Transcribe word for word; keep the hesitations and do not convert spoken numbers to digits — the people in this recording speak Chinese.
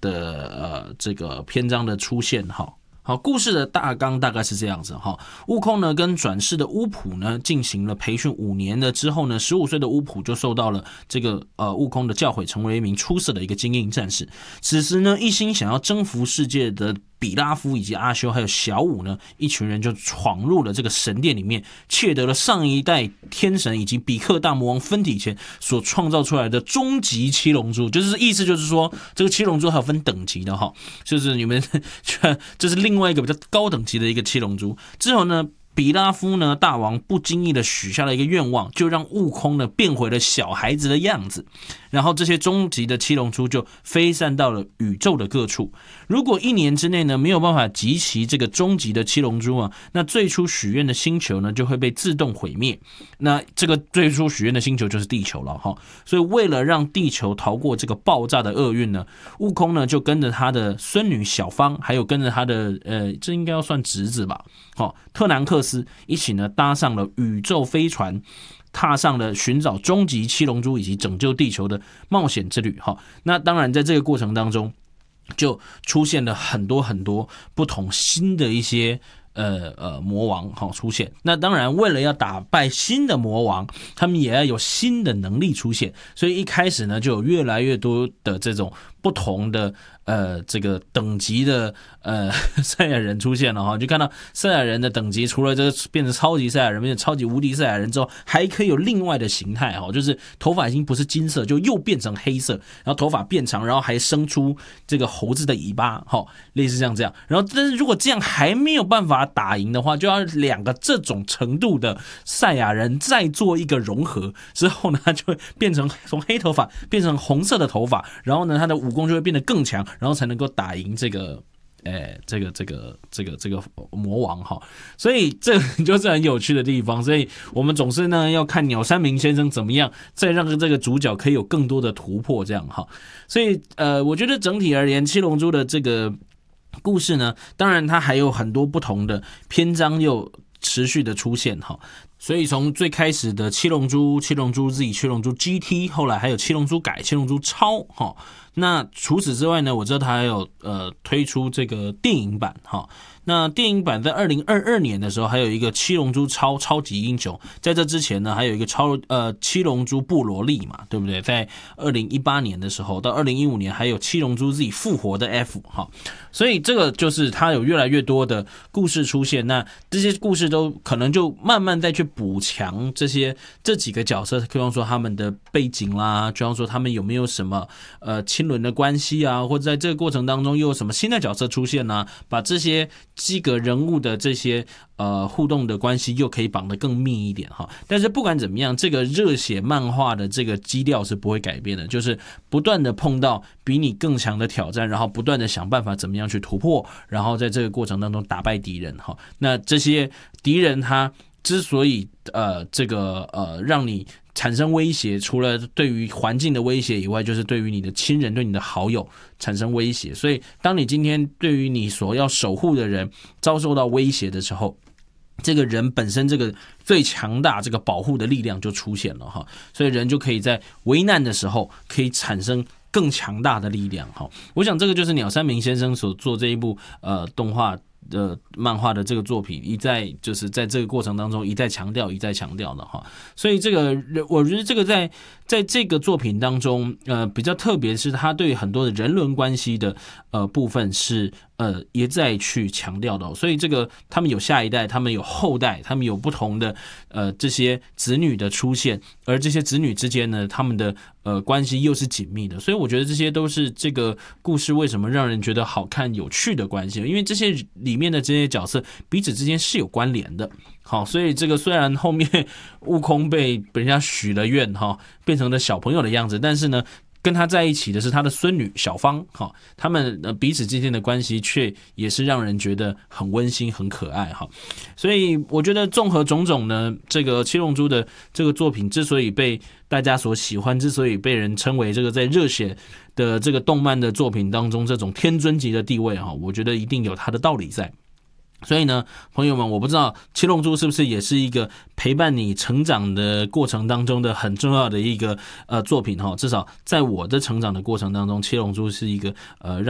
的呃这个篇章的出现哈。好，故事的大纲大概是这样子哈。悟空呢跟转世的巫普呢进行了培训五年的之后呢，十五岁的巫普就受到了这个呃悟空的教诲，成为一名出色的一个精英战士。此时呢，一心想要征服世界的比拉夫以及阿修还有小舞呢，一群人就闯入了这个神殿里面，窃得了上一代天神以及比克大魔王分体前所创造出来的终极七龙珠。就是意思就是说，这个七龙珠还有分等级的哈，就是你们这是另外一个比较高等级的一个七龙珠。之后呢，比拉夫呢大王不经意的许下了一个愿望，就让悟空呢变回了小孩子的样子，然后这些终极的七龙珠就飞散到了宇宙的各处。如果一年之内呢没有办法集齐这个终极的七龙珠啊，那最初许愿的星球呢就会被自动毁灭。那这个最初许愿的星球就是地球了哈。所以为了让地球逃过这个爆炸的厄运呢，悟空呢就跟着他的孙女小芳，还有跟着他的呃这应该要算侄子吧，好，特南克斯一起呢搭上了宇宙飞船，踏上了寻找终极七龙珠以及拯救地球的冒险之旅。那当然在这个过程当中就出现了很多很多不同新的一些呃呃魔王好出现。那当然为了要打败新的魔王，他们也要有新的能力出现，所以一开始呢就有越来越多的这种不同的呃这个等级的呃赛亚人出现了哈。就看到赛亚人的等级除了这个变成超级赛亚人变成超级无敌赛亚人之后，还可以有另外的形态哈，就是头发已经不是金色，就又变成黑色，然后头发变长，然后还生出这个猴子的尾巴哈，类似像这样。然后但是如果这样还没有办法打赢的话，就要两个这种程度的赛亚人再做一个融合之后呢，就会变成从黑头发变成红色的头发，然后呢他的武功就会变得更强，然后才能够打赢这个诶，这个这个这个这个魔王哈。所以这就是很有趣的地方。所以我们总是呢要看鸟山明先生怎么样再让这个主角可以有更多的突破这样哈。所以呃我觉得整体而言，七龙珠的这个故事呢，当然它还有很多不同的篇章又持续的出现哈。所以从最开始的七龙珠、七龙珠 Z、七龙珠 G T， 后来还有七龙珠改、七龙珠超哈。那除此之外呢，我知道它还有呃推出这个电影版哈。那电影版在二零二二年的时候，还有一个七龙珠超超级英雄。在这之前呢，还有一个超呃七龙珠布罗利嘛，对不对？在二零一八年的时候，到二零一五年还有七龙珠 Z 复活的 F 哈。所以这个就是它有越来越多的故事出现，那这些故事都可能就慢慢再去补强这些这几个角色，比方说他们的背景啦，比方说他们有没有什么呃亲伦的关系啊，或者在这个过程当中又有什么新的角色出现啊，把这些几个人物的这些呃互动的关系又可以绑得更密一点哈。但是不管怎么样，这个热血漫画的这个基调是不会改变的，就是不断的碰到比你更强的挑战，然后不断的想办法怎么样去突破，然后在这个过程当中打败敌人哈。那这些敌人他之所以呃这个呃让你产生威胁，除了对于环境的威胁以外，就是对于你的亲人、对你的好友产生威胁。所以当你今天对于你所要守护的人遭受到威胁的时候，这个人本身这个最强大这个保护的力量就出现了哈。所以人就可以在危难的时候可以产生更强大的力量哈。我想这个就是鸟山明先生所做这一部呃动画的漫画的这个作品，一再就是在这个过程当中一再强调一再强调的哈。所以这个我觉得这个在在这个作品当中呃比较特别，是他对很多的人伦关系的呃部分是呃一再去强调的。所以这个他们有下一代，他们有后代，他们有不同的呃这些子女的出现，而这些子女之间呢，他们的呃关系又是紧密的。所以我觉得这些都是这个故事为什么让人觉得好看有趣的关系，因为这些里面的这些角色彼此之间是有关联的。好，所以这个虽然后面悟空被人家许了愿哈，变成了小朋友的样子，但是呢跟他在一起的是他的孙女小芳，他们彼此之间的关系却也是让人觉得很温馨很可爱。所以我觉得综合种种呢，这个七龙珠的这个作品之所以被大家所喜欢，之所以被人称为这个在热血的这个动漫的作品当中这种天尊级的地位，我觉得一定有它的道理在。所以呢，朋友们，我不知道七龙珠是不是也是一个陪伴你成长的过程当中的很重要的一个呃作品哈。至少在我的成长的过程当中，七龙珠是一个呃让